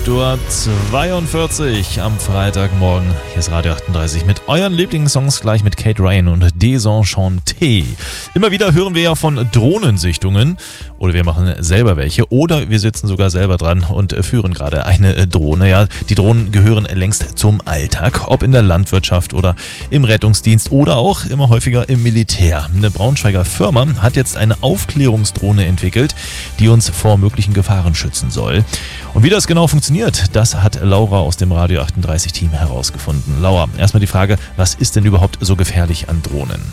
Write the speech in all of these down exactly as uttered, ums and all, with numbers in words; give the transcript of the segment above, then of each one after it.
acht Uhr zweiundvierzig am Freitagmorgen. Hier ist Radio achtunddreißig mit euren Lieblingssongs, gleich mit Kate Ryan und Desenchanté. Immer wieder hören wir ja von Drohnensichtungen oder wir machen selber welche oder wir sitzen sogar selber dran und führen gerade eine Drohne. Ja, die Drohnen gehören längst zum Alltag, ob in der Landwirtschaft oder im Rettungsdienst oder auch immer häufiger im Militär. Eine Braunschweiger Firma hat jetzt eine Aufklärungsdrohne entwickelt, die uns vor möglichen Gefahren schützen soll. Und wie das genau funktioniert, das hat Laura aus dem Radio achtunddreißig Team herausgefunden. Laura, erstmal die Frage, was ist denn überhaupt so gefährlich an Drohnen?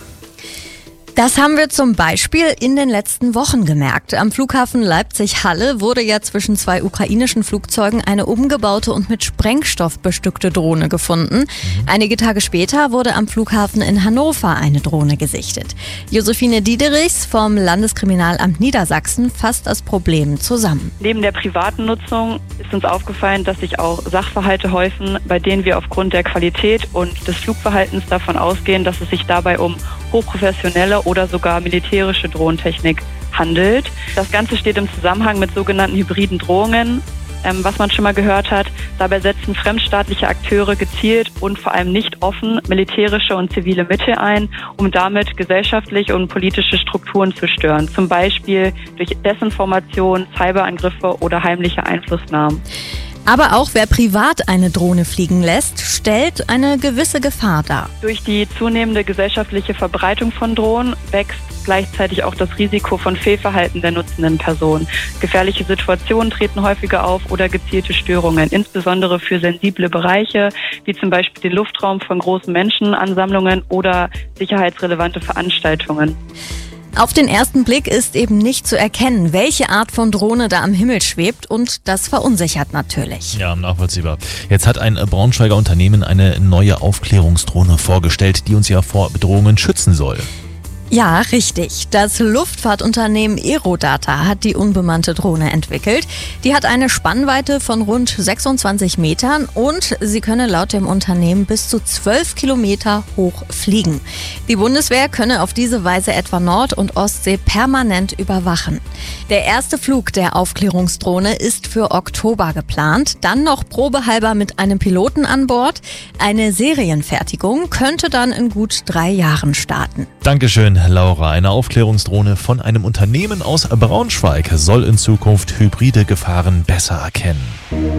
Das haben wir zum Beispiel in den letzten Wochen gemerkt. Am Flughafen Leipzig-Halle wurde ja zwischen zwei ukrainischen Flugzeugen eine umgebaute und mit Sprengstoff bestückte Drohne gefunden. Mhm. Einige Tage später wurde am Flughafen in Hannover eine Drohne gesichtet. Josephine Diederichs vom Landeskriminalamt Niedersachsen fasst das Problem zusammen. Neben der privaten Nutzung ist uns aufgefallen, dass sich auch Sachverhalte häufen, bei denen wir aufgrund der Qualität und des Flugverhaltens davon ausgehen, dass es sich dabei um hochprofessionelle oder sogar militärische Drohnentechnik handelt. Das Ganze steht im Zusammenhang mit sogenannten hybriden Drohungen, ähm, was man schon mal gehört hat. Dabei setzen fremdstaatliche Akteure gezielt und vor allem nicht offen militärische und zivile Mittel ein, um damit gesellschaftliche und politische Strukturen zu stören. Zum Beispiel durch Desinformation, Cyberangriffe oder heimliche Einflussnahmen. Aber auch wer privat eine Drohne fliegen lässt, stellt eine gewisse Gefahr dar. Durch die zunehmende gesellschaftliche Verbreitung von Drohnen wächst gleichzeitig auch das Risiko von Fehlverhalten der nutzenden Person. Gefährliche Situationen treten häufiger auf oder gezielte Störungen, insbesondere für sensible Bereiche, wie zum Beispiel den Luftraum von großen Menschenansammlungen oder sicherheitsrelevante Veranstaltungen. Auf den ersten Blick ist eben nicht zu erkennen, welche Art von Drohne da am Himmel schwebt und das verunsichert natürlich. Ja, nachvollziehbar. Jetzt hat ein Braunschweiger Unternehmen eine neue Aufklärungsdrohne vorgestellt, die uns ja vor Bedrohungen schützen soll. Ja, richtig. Das Luftfahrtunternehmen Aerodata hat die unbemannte Drohne entwickelt. Die hat eine Spannweite von rund sechsundzwanzig Metern und sie könne laut dem Unternehmen bis zu zwölf Kilometer hoch fliegen. Die Bundeswehr könne auf diese Weise etwa Nord- und Ostsee permanent überwachen. Der erste Flug der Aufklärungsdrohne ist für Oktober geplant, dann noch probehalber mit einem Piloten an Bord. Eine Serienfertigung könnte dann in gut drei Jahren starten. Dankeschön, Laura. Eine Aufklärungsdrohne von einem Unternehmen aus Braunschweig soll in Zukunft hybride Gefahren besser erkennen.